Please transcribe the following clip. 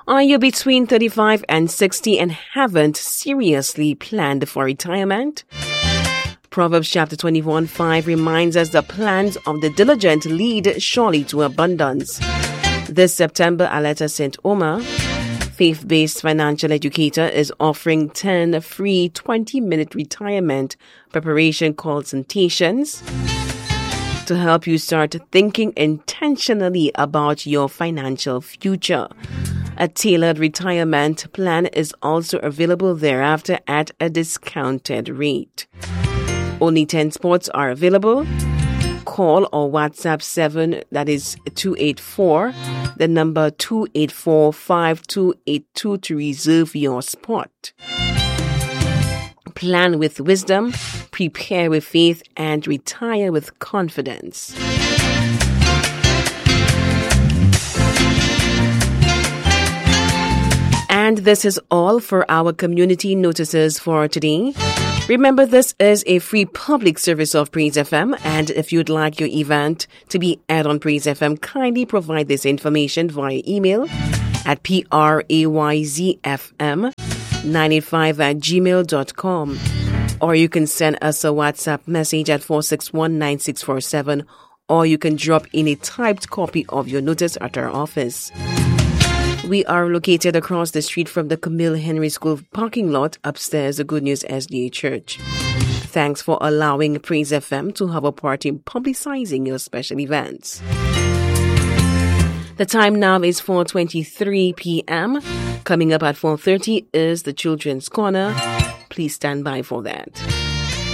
Are you between 35 and 60 and haven't seriously planned for retirement? Proverbs chapter 21:5 reminds us the plans of the diligent lead surely to abundance. This September, Aletta St. Omer, faith-based financial educator, is offering 10 free 20-minute retirement preparation consultations to help you start thinking intentionally about your financial future. A tailored retirement plan is also available thereafter at a discounted rate. Only 10 spots are available. Call or WhatsApp 284, the number 284-5282 to reserve your spot. Plan with wisdom, prepare with faith, and retire with confidence. And this is all for our community notices for today. Remember, this is a free public service of Praise FM, and if you'd like your event to be aired on Praise FM, kindly provide this information via email at prayzfm985@gmail.com, or you can send us a WhatsApp message at 4619647, or you can drop in a typed copy of your notice at our office. We are located across the street from the Camille Henry School parking lot upstairs the Good News SDA Church. Thanks for allowing Praise FM to have a part in publicizing your special events. The time now is 4:23 p.m. Coming up at 4:30 is the Children's Corner. Please stand by for that.